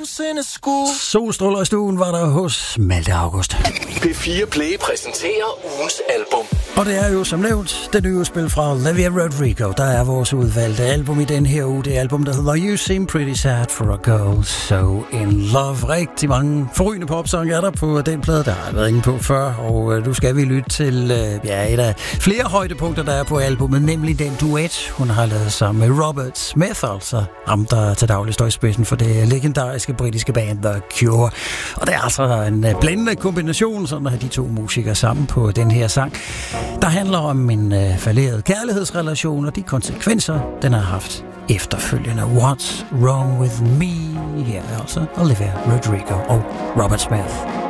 nogensinde skulle. Solstråler i stuen var der hos Malte August. P4 Play præsenterer ugens album. Og det er jo som nævnt det nye spil fra Olivia Rodrigo, der er vores udvalgte album i den her uge. Det album, der hedder You Seem Pretty Sad for a Girl So In Love. Rigtig mange forrygende popsange er der på den plade, der har jeg været inde på før. Og nu skal vi lytte til et af flere højdepunkter, der er på albumet, nemlig den duet, hun har lavet sammen med Robert Smith, altså ham, der til daglig står i spidsen for det legendariske britiske band The Cure. Og det er altså en blændende kombination, sådan at have de to musikere sammen på den her sang, der handler om en falderet kærlighedsrelation og de konsekvenser, den har haft efterfølgende. What's Wrong With Me? Her er altså Olivia Rodrigo og Robert Smith.